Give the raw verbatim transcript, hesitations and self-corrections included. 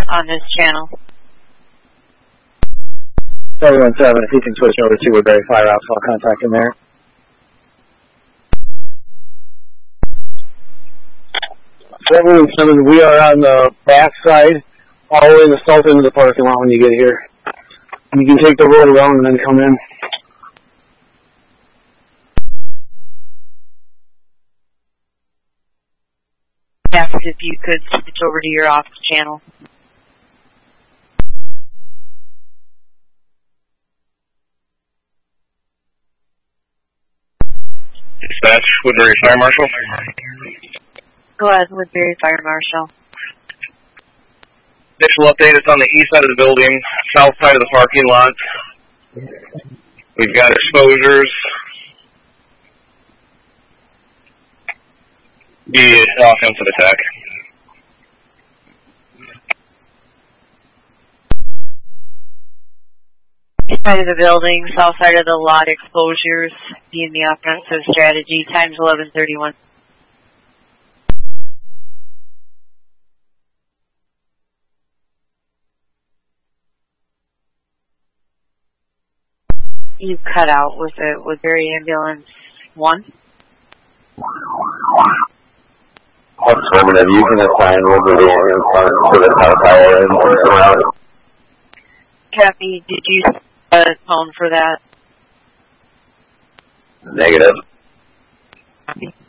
on this channel. seven one seven, if you can switch over to Woodbury Fire Ops, I'll contact him there. seven one seven, we are on the back side, all the way in the south end of the parking lot when you get here. You can take the road around and then come in. Ask if you could switch over to your ops channel. Dispatch, Woodbury Fire Marshal. Go ahead, Woodbury Fire Marshal. Initial update is on the east side of the building, south side of the parking lot. We've got exposures. Be an offensive attack. East side of the building, south side of the lot, exposures, being the offensive strategy, times eleven thirty-one. You cut out with it, Woodbury Ambulance one. Affirmative, you can assign Woodbury Ambulance to the south tower and around. Kathy, did you set a tone for that? Negative. Copy.